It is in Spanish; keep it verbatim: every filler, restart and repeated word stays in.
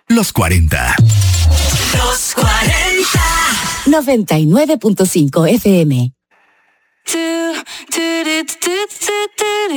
Los cuarenta. Los cuarenta. noventa y nueve punto cinco F M.